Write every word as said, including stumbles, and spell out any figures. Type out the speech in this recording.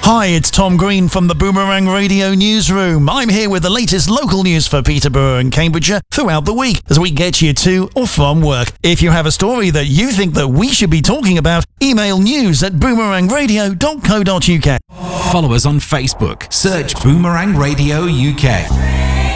Hi, it's Tom Green from the Boomerang Radio Newsroom. I'm here with the latest local news for Peterborough and Cambridgeshire throughout the week as we get you to or from work. If you have a story that you think that we should be talking about, email news at boomerang radio dot co dot uk. Follow us on Facebook. Search Boomerang Radio U K.